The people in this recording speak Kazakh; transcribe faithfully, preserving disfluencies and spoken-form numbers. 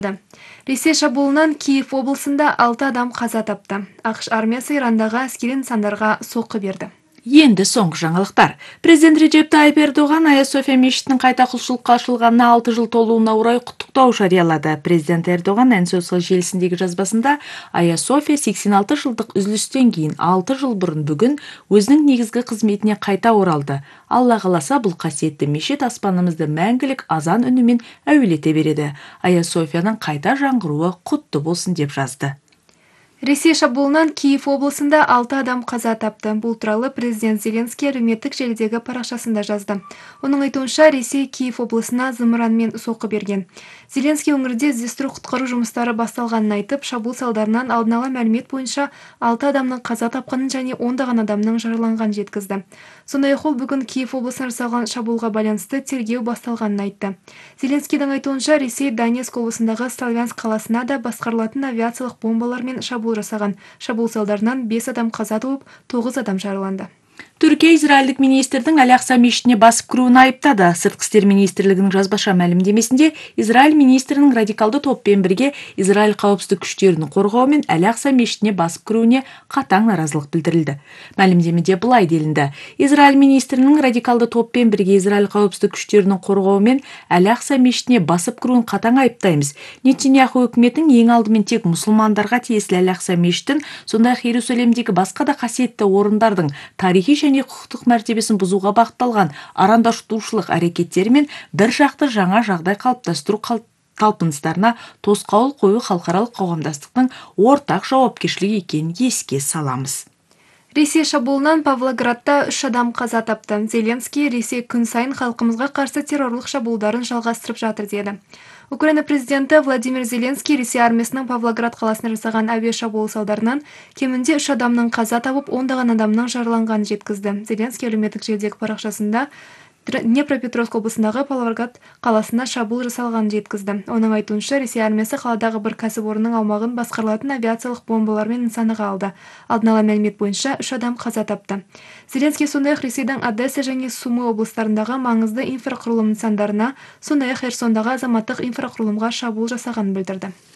Ресей шабуылынан Киев облысында алты адам қаза тапты. ақш армиясы Ирандағы әскери нысандарға соққы берді. Енді соңғы жаңалықтар. Президент Реджеп Тайып Эрдоған Айя София мешітінің қайта құлшылыққа ашылғанына алты жыл толуына орай құттықтау жариялады. Президент Эрдоған ән социал желісіндегі жазбасында Айя София сексен алты жылдық үзілістен кейін алты жыл бұрын бүгін өзінің негізгі қызметіне қайта оралды. Алла қаласа бұл қасиетті мешіт аспанымызды мәңгілік азан үнімен әуелете береді. Айя Софияның қайта жаңғыруы құтты болсын деп жазды. Ресей шабуылынан Киев облысында алты адам қаза тапты. Бұл туралы президент Зеленский әлеуметтік желідегі парақшасында жазды. Оның айтуынша Ресей Киев облысына зымыранмен соққы берген. Зеленский өңірде іздестіру құтқару жұмыстары басталғанын айтып, шабуыл салдарынан алдын ала мәлімет бойынша алты адамның қаза тапқанын және ондаған адамның жараланғанын жеткізді. Сондай-ақ ол бүгін Киев облысына жасалған шабуылға байланысты тергеу басталғанын айтты. Зеленскийдің айтуынша Ресей Донецк облысындағы Славянск қаласына да басқарылатын авиациялық бомбалармен шабуыл жасаған. Шабуыл салдарынан бес адам қаза тауып, тоғыз адам жараланды. Түркия израильдік министрдің Әл-Ақса мешітіне басып кіруін айыптады. Сыртқы істер министрлігінің жазбаша мәлімдемесінде Израиль министрінің радикалды топпен бірге Израиль қауіпсіздік күштерін қорғау мен Әл-Ақса мешітіне басып кіруіне қатаң наразылық білдірілді. Мәлімдемеде былай делінді: Израиль министрінің радикалды топпен бірге Израиль қауіпсіздік күштерінің қорғауы мен Әл-Ақса мешітіне басып кіруін қатаң айыптаймыз. Нетаньяху үкіметінің ең алдымен тек мұсылмандарға тиесілі Әл-Ақса мешітін, сондай-ақ Иерусалимдегі басқа да қасиетті орындардың тарихи және құқықтық мәртебесін бұзуға бағытталған арандатушылық әрекеттері мен бір жақты жаңа жағдай қалыптастыру талпыныстарына тосқауыл қою халықаралық қоғамдастықтың ортақ жауапкершілігі екенін еске саламыз. Ресей шабуылынан Павлоградта үш адам қаза тапты. Зеленский Ресей күн сайын халқымызға қарсы террорлық шабуылдарын жалғастырып жатыр деді. Украина президенті Владимир Зеленский Ресей армиясының Павлоград қаласына жасаған әуе шабуылы салдарынан кемінде үш адамның қаза тауып, ондаған адамның жараланғанын жеткізді. Зеленский әлеуметтік желідегі парақшасында Днепропетровск облысындағы Павлоград қаласына шабуыл жасалғанын жеткізді. Оның айтуынша, Ресей армиясы қаладағы бір кәсіпорынның аумағын басқарылатын авиациялық бомбалармен нысанаға алды. Алдын ала мәлімет бойынша үш адам қаза тапты. Зеленский сондай-ақ Ресейдің Одесса және Сумы облыстарындағы маңызды инфрақұрылым нысандарына, сондай-ақ Херсондағы азаматтық инфрақұрылымға шабуыл жасағанын білдірді.